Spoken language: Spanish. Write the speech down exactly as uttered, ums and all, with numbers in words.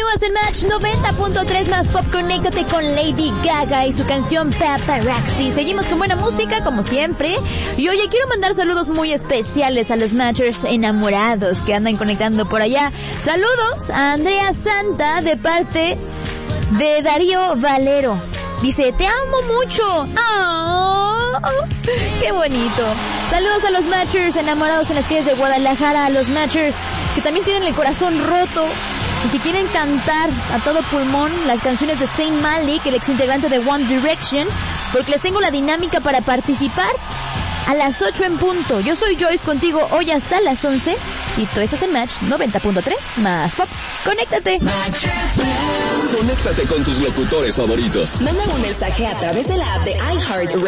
Continúas en Match noventa punto tres más pop. Conéctate con Lady Gaga y su canción Paparazzi. Seguimos con buena música, como siempre. Y oye, quiero mandar saludos muy especiales a los Matchers enamorados que andan conectando por allá. Saludos a Andrea Santa de parte de Darío Valero. Dice, te amo mucho. ¡Oh! ¡Qué bonito! Saludos a los Matchers enamorados en las calles de Guadalajara. A los Matchers que también tienen el corazón roto y que quieren cantar a todo pulmón las canciones de Zayn Malik, el ex integrante de One Direction, porque les tengo la dinámica para participar a las ocho en punto. Yo soy Joyce contigo hoy hasta las once y tú estás en Match noventa punto tres más pop. ¡Conéctate! Conéctate con tus locutores favoritos. Manda un mensaje a través de la app de iHeartRadio